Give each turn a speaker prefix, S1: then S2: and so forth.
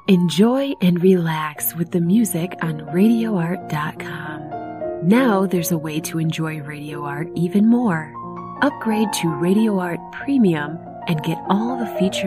S1: Enjoy and relax with the music on RadioArt.com. Now there's a way to enjoy Radio Art even more. Upgrade to Radio Art Premium and get all the features